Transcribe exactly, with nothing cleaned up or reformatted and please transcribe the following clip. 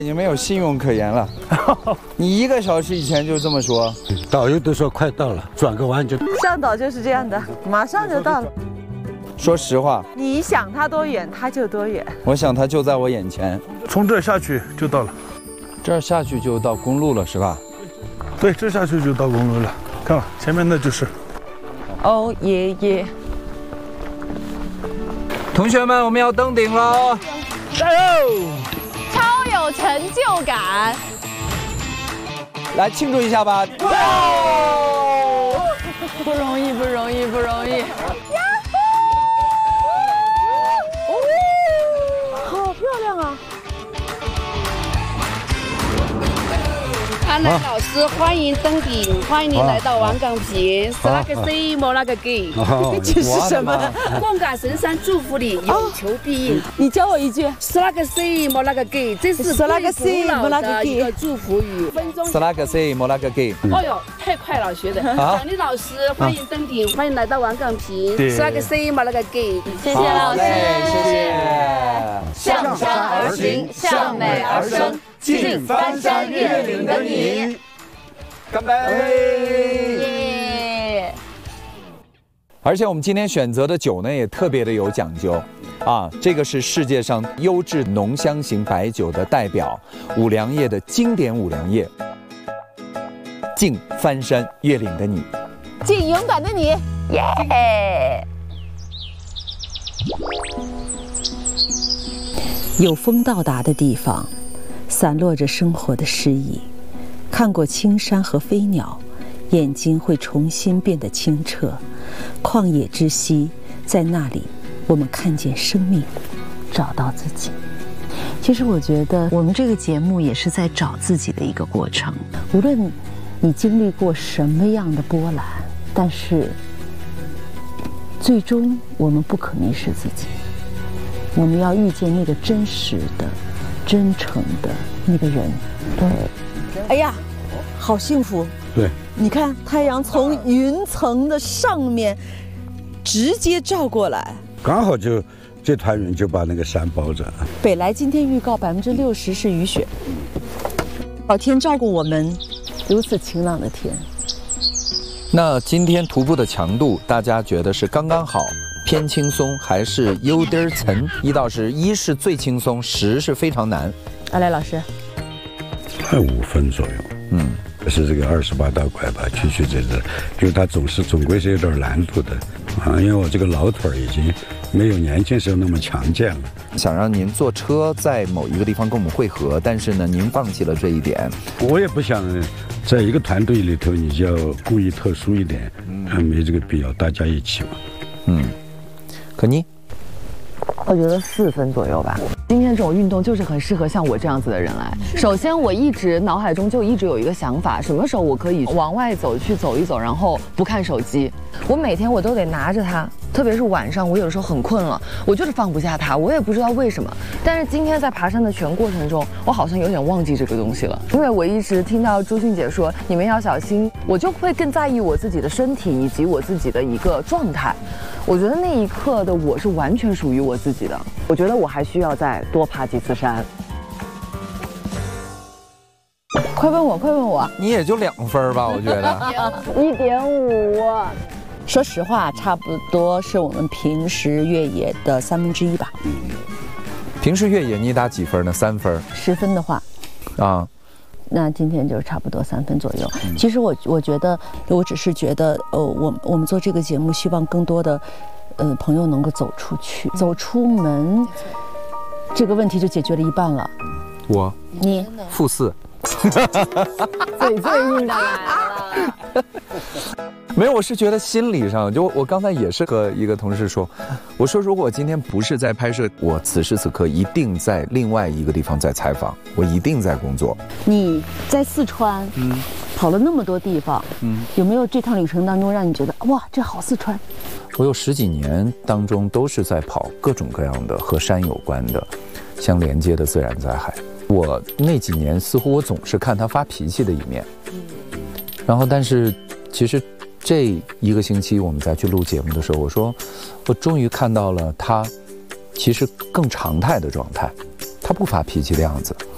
已经没有信用可言了。你一个小时以前就这么说， 导游都说快到了，转个弯就。 向导就是这样的，马上就到了。 说实话， 你想它多远，它就多远。 我想它就在我眼前， 从这下去就到了。 这儿下去就到公路了，是吧？ 对，这下去就到公路了。看吧，前面那就是。 哦耶耶！ 同学们，我们要登顶喽！ 加油！ 超有成就感。 来庆祝一下吧！哇！ 不容易，不容易，不容易。 好漂亮啊！ 安南老师，欢迎登顶，欢迎您来到王岗坪，是那个 C 莫那个 G， 这是什么？ 贡嘎神山祝福你，有求必应。 你教我一句， 是那个 C 莫那个 G， 这是最古老的一个祝福语。分钟。 是那个 C 莫那个 G。 哦呦，太快了，学的。蒋丽老师，欢迎登顶，欢迎来到王岗坪，是那个 C 莫那个 G。 谢谢老师， 谢谢。 向山而行，向美而生。敬翻山越岭的你， 干杯！ 耶！ 而且我们今天选择的酒呢，也特别的有讲究，啊，这个是世界上优质浓香型白酒的代表，五粮液的经典五粮液。敬翻山越岭的你， 敬勇敢的你，耶！ 有风到达的地方，散落着生活的诗意。看过青山和飞鸟，眼睛会重新变得清澈。旷野之息，在那里，我们看见生命，找到自己。其实我觉得我们这个节目也是在找自己的一个过程。无论你经历过什么样的波澜，但是最终我们不可迷失自己。我们要遇见那个真实的、真诚的那个人。对， 哎呀，好幸福！ 对， 你看太阳从云层的上面直接照过来， 刚好就这团云就把那个山包着。 北来今天预告百分之六十是雨雪，老天照顾我们，如此晴朗的天。 那今天徒步的强度，大家觉得是刚刚好？偏轻松还是有点沉？一到十，一是最轻松，十是非常难。 阿来老师， 快五分左右。嗯，是这个二十八道拐吧，曲曲折折，因为它总是总归是有点难度的啊。因为我这个老腿已经没有年轻时候那么强健了。 想让您坐车在某一个地方跟我们会合，但是呢，您放弃了这一点。 我也不想在一个团队里头，你就要故意特殊一点，嗯，没这个必要，大家一起嘛。嗯。 可妮， 我觉得四分左右吧。今天这种运动就是很适合像我这样子的人来。首先，我一直脑海中就一直有一个想法，什么时候我可以往外走去走一走，然后不看手机。我每天我都得拿着它，特别是晚上，我有时候很困了，我就是放不下它，我也不知道为什么。但是今天在爬山的全过程中，我好像有点忘记这个东西了，因为我一直听到朱迅姐说你们要小心，我就会更在意我自己的身体以及我自己的一个状态。我觉得那一刻的我是完全属于我自己的。我觉得我还需要再多爬几次山。快问我，快问我， 你也就两分吧，我觉得。 一点五。 说实话，差不多是我们平时越野的三分之一吧。 平时越野你打几分呢？三分。 十分的话， 啊。 那今天就是差不多三分左右。其实我我觉得，我只是觉得，呃，我我们做这个节目，希望更多的，呃，朋友能够走出去，走出门，这个问题就解决了一半了。 我， 你负四， 最最硬的来了。 没有，我是觉得心理上，就我刚才也是和一个同事说，我说如果我今天不是在拍摄，我此时此刻一定在另外一个地方在采访，我一定在工作。 你在四川，嗯，跑了那么多地方，嗯，有没有这趟旅程当中让你觉得哇，这好四川？ 我有十几年当中都是在跑各种各样的和山有关的相连接的自然灾害。我那几年似乎我总是看他发脾气的一面，然后但是其实这一个星期我们再去录节目的时候，我说我终于看到了他其实更常态的状态，他不发脾气的样子。